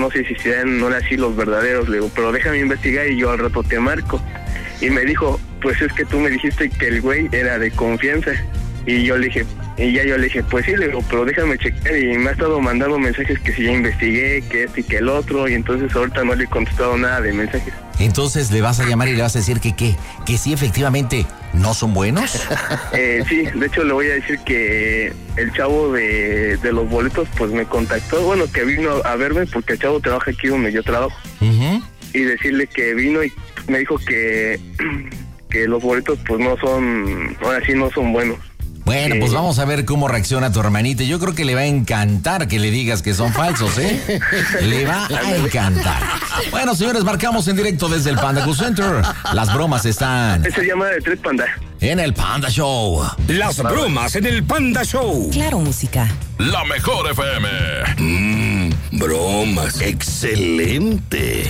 no sé si sean no así los verdaderos. Le digo, pero déjame investigar y yo al rato te marco. Y me dijo, pues es que tú me dijiste que el güey era de confianza. Y yo le dije, pues sí, le digo, pero déjame checar. Y me ha estado mandando mensajes que si ya investigué, que este y que el otro. Y entonces ahorita no le he contestado nada de mensajes. Entonces le vas a llamar y le vas a decir que sí, efectivamente, ¿no son buenos? Sí, de hecho le voy a decir que el chavo de los boletos pues me contactó, bueno, que vino a verme porque el chavo trabaja aquí donde yo trabajo. Uh-huh. Y decirle que vino y me dijo que los boletos pues no son, ahora sí no son buenos. Bueno, pues vamos a ver cómo reacciona tu hermanita. Yo creo que le va a encantar que le digas que son falsos, ¿eh? Le va a encantar. Bueno, señores, marcamos en directo desde el Panda Cool Center. Las bromas están... Esa llamada de 3 Panda. En el Panda Show. Las bromas en el Panda Show. Claro, música. La mejor FM. Bromas. Excelente.